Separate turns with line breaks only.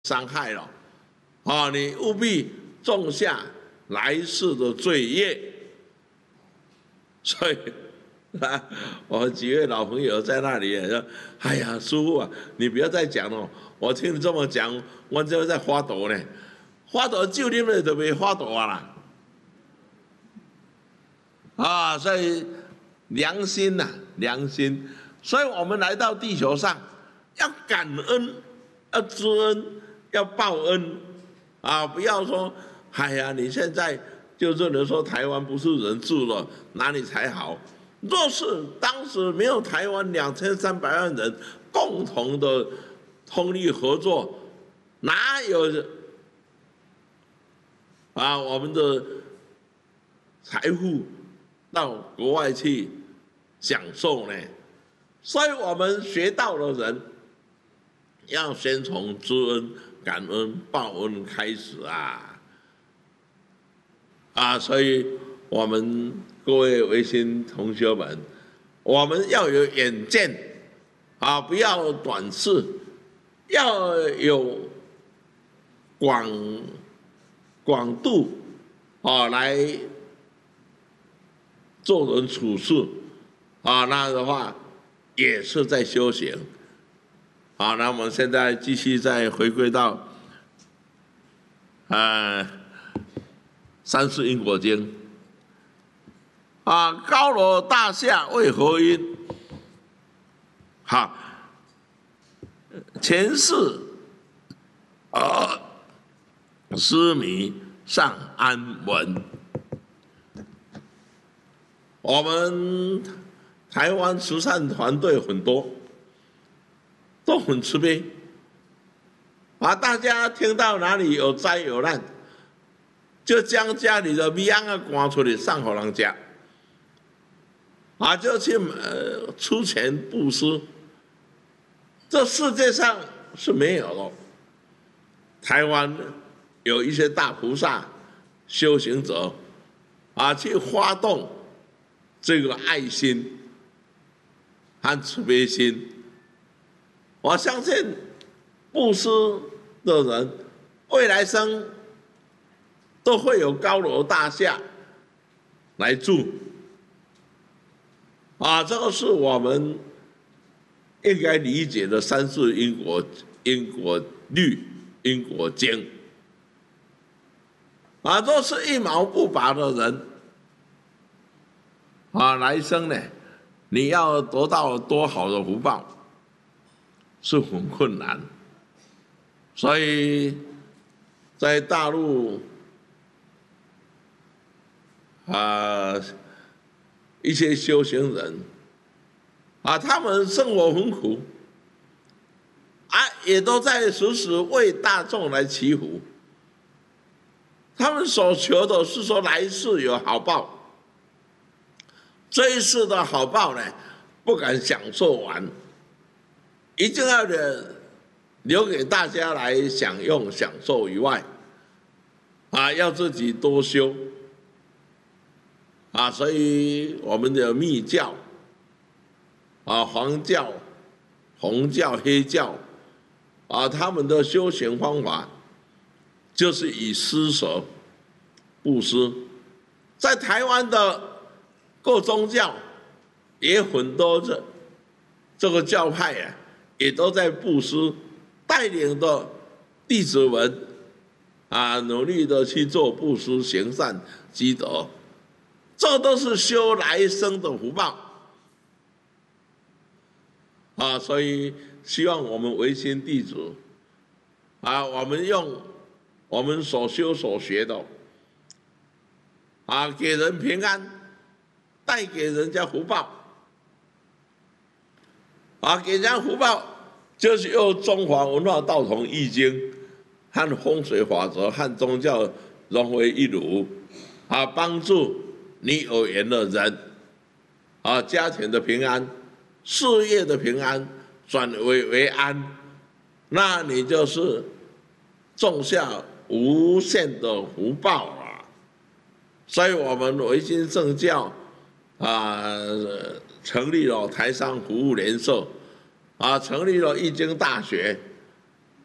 伤害了，你务必种下来世的罪业。所以我几位老朋友在那里说：“哎呀，师父啊，你不要再讲了，我听你这么讲，我就在发抖呢。发抖就你们都没发抖啊啦！所以良心呐，良心。所以我们来到地球上，要感恩，要知恩，要报恩不要说，哎呀，你现在就是能说台湾不是人住了，哪里才好？若是当时没有台湾2300万人共同的通力合作，哪有我们的财富到国外去享受呢？所以我们学道的人要先从知恩、感恩、报恩开始所以我们各位维新同学们，我们要有远见不要短视，要有广度来做人处事那的话也是在修行那我们现在继续再回归到三世因果经高楼大厦为何因？前世失迷尚安稳。我们台湾慈善团队很多，都很慈悲大家听到哪里有灾有难，就将家里的米安赶出来送给人家就去出钱布施。这世界上是没有的。台湾有一些大菩萨修行者去发动这个爱心和慈悲心。我相信布施的人未来生都会有高楼大厦来住这个是我们应该理解的三世因果律、因果经若是一毛不拔的人来生呢，你要得到多好的福报是很困难。所以在大陆一些修行人他们生活很苦也都在时时为大众来祈福。他们所求的是说来世有好报，这一世的好报呢不敢享受完，一定要留给大家来享用享受以外要自己多修所以我们的密教黄教、红教、黑教他们的修行方法就是以施舍布施。在台湾的各宗教也很多这个教派也都在布施，带领的弟子们努力的去做布施行善积德，这都是修来生的福报所以希望我们维新弟子我们用我们所修所学的给人平安，带给人家福报给人家福报，就是用中华文化道统易经和风水法则和宗教融为一炉帮助你有缘的人家庭的平安，事业的平安转为安，那你就是种下无限的福报所以我们维新圣教成立了台商服务联社成立了易经大学